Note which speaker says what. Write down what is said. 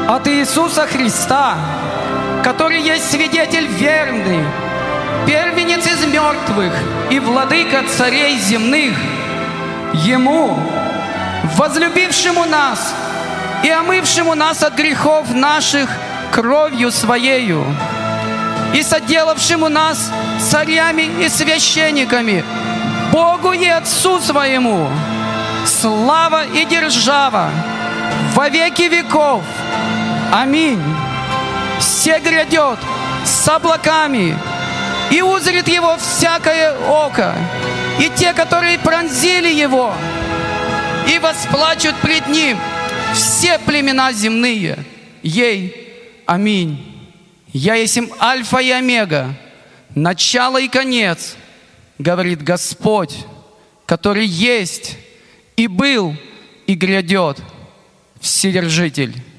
Speaker 1: от Иисуса Христа, который есть свидетель верный, первенец из мертвых и владыка царей земных, Ему, возлюбившему нас и омывшему нас от грехов наших кровью Своею, и соделавшему нас царями и священниками, Богу и Отцу Своему, слава и держава во веки веков. Аминь. Се грядет с облаками, и узрит Его всякое око, и те, которые пронзили Его, и восплачут пред Ним все племена земные. Ей. Аминь. Я есть Альфа и Омега, начало и конец, говорит Господь, который есть и был и грядет, Вседержитель.